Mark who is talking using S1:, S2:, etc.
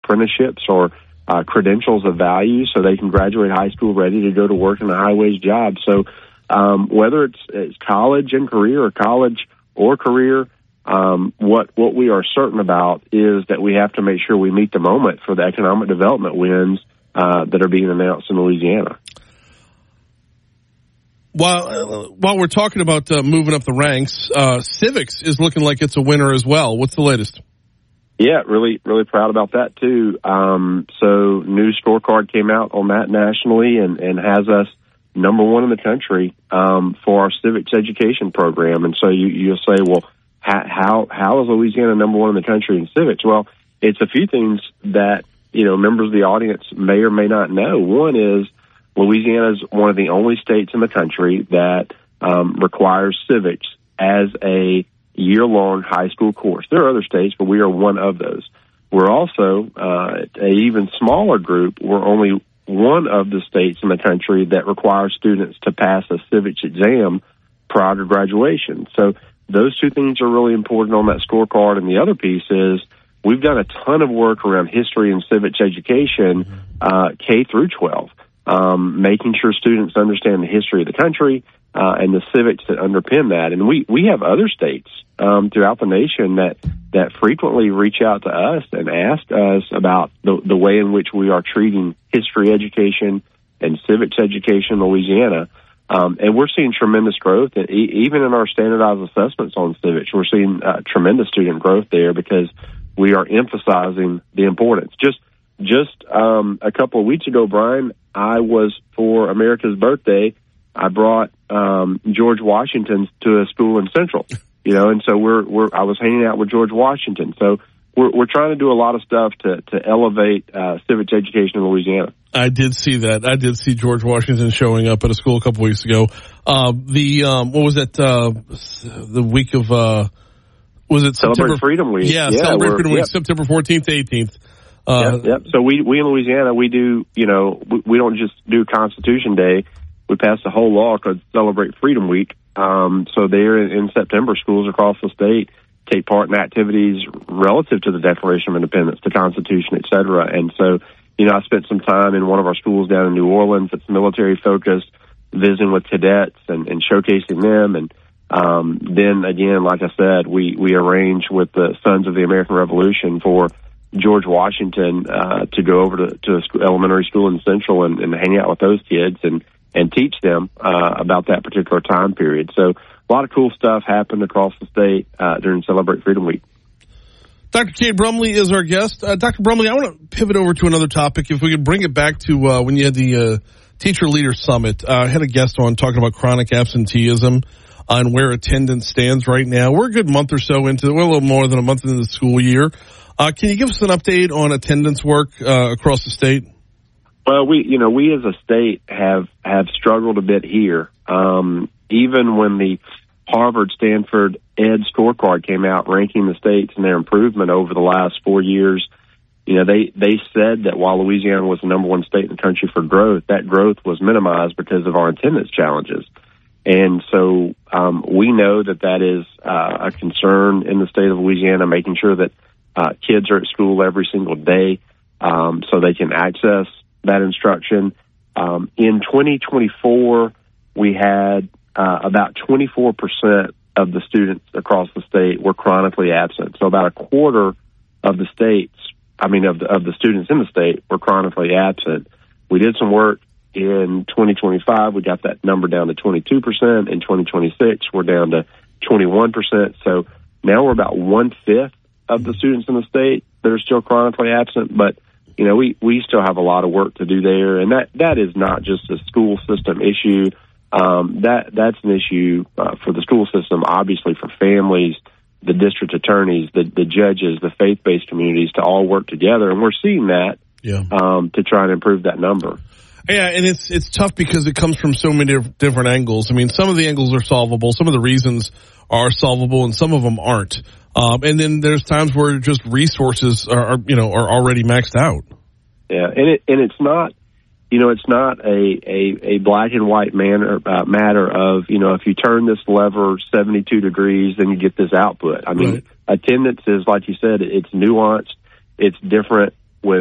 S1: apprenticeships or credentials of value so they can graduate high school ready to go to work in a high-wage job. So whether it's college and career or college or career, what we are certain about is that we have to make sure we meet the moment for the economic development wins that are being announced in Louisiana.
S2: While we're talking about moving up the ranks, civics is looking like it's a winner as well. What's the latest?
S1: Yeah, really proud about that too. So new scorecard came out on that nationally and has us number one in the country for our civics education program. And so you'll say, well, how is Louisiana number one in the country in civics? Well, it's a few things that members of the audience may or may not know. One is Louisiana is one of the only states in the country that requires civics as a year-long high school course. There are other states, but we are one of those. We're also an even smaller group. We're only one of the states in the country that requires students to pass a civics exam prior to graduation. So those two things are really important on that scorecard. And the other piece is we've done a ton of work around history and civics education, K through 12, making sure students understand the history of the country and the civics that underpin that. And we have other states throughout the nation that frequently reach out to us and ask us about the way in which we are treating history education and civics education in Louisiana. And we're seeing tremendous growth. Even in our standardized assessments on civics, we're seeing tremendous student growth there because we are emphasizing the importance. Just a couple of weeks ago, Brian, I was, for America's birthday, I brought George Washington to a school in Central, and so I was hanging out with George Washington. So we're trying to do a lot of stuff to elevate civics education in Louisiana.
S2: I did see that. I did see George Washington showing up at a school a couple weeks ago. What was it? The week of was it
S1: Celebrate Freedom Week?
S2: Yeah, Celebrate Freedom Week, September 14th to 18th.
S1: Yep. So we in Louisiana, we do, we don't just do Constitution Day. We passed a whole law called Celebrate Freedom Week. So there in September, schools across the state take part in activities relative to the Declaration of Independence, the Constitution, et cetera. And so, I spent some time in one of our schools down in New Orleans that's military focused, visiting with cadets and showcasing them. And then again, like I said, we arranged with the Sons of the American Revolution for George Washington to go over to a elementary school in Central and hang out with those kids and teach them about that particular time period. So a lot of cool stuff happened across the state during Celebrate Freedom Week.
S2: Dr. Cade Brumley is our guest. Dr. Brumley, I want to pivot over to another topic. If we could bring it back to when you had the Teacher Leader Summit. I had a guest on talking about chronic absenteeism and where attendance stands right now. We're a good month or so into, we're a little more than a month into the school year. Can you give us an update on attendance work across the state?
S1: Well, we as a state have struggled a bit here. Even when the Harvard Stanford Ed scorecard came out ranking the states and their improvement over the last 4 years, they said that while Louisiana was the number one state in the country for growth, that growth was minimized because of our attendance challenges. And so we know that is a concern in the state of Louisiana, making sure that kids are at school every single day so they can access that instruction. In 2024, we had about 24% of the students across the state were chronically absent. So about a quarter of the of the students in the state were chronically absent. We did some work in 2025. We got that number down to 22%. In 2026, we're down to 21%. So now we're about 1/5 of the students in the state that are still chronically absent. But, we still have a lot of work to do there. And that is not just a school system issue. That's an issue for the school system, obviously for families, the district attorneys, the judges, the faith-based communities to all work together. And we're seeing that to try and improve that number.
S2: Yeah, and it's tough because it comes from so many different angles. I mean, some of the angles are solvable, some of the reasons are solvable, and some of them aren't. And then there's times where just resources are already maxed out.
S1: Yeah, and it's not, it's not a black and white matter of, if you turn this lever 72 degrees, then you get this output. I mean, Attendance is, like you said, it's nuanced, it's different